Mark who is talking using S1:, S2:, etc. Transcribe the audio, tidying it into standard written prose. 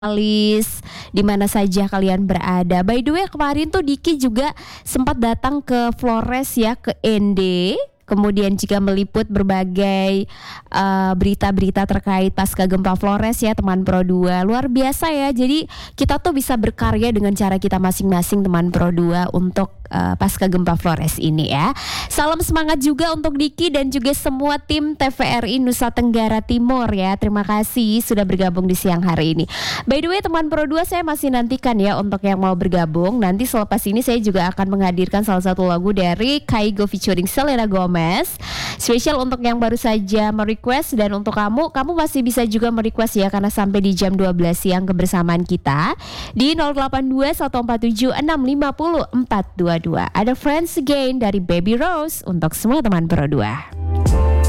S1: Alis, di mana saja kalian berada. By the way, kemarin tuh Diki juga sempat datang ke Flores ya, ke ND. Kemudian juga meliput berbagai berita-berita terkait pasca gempa Flores ya teman Pro 2. Luar biasa ya. Jadi kita tuh bisa berkarya dengan cara kita masing-masing teman Pro 2 untuk pasca gempa Flores ini ya. Salam semangat juga untuk Diki dan juga semua tim TVRI Nusa Tenggara Timur ya. Terima kasih sudah bergabung di siang hari ini. By the way teman Pro 2, saya masih nantikan ya untuk yang mau bergabung. Nanti selepas ini saya juga akan menghadirkan salah satu lagu dari Kygo featuring Selena Gomez. Spesial untuk yang baru saja merequest, dan untuk kamu masih bisa juga merequest ya, karena sampai di jam 12 siang kebersamaan kita di 082 147 650 422. Ada Friends Again dari Baby Rose untuk semua teman Pro 2.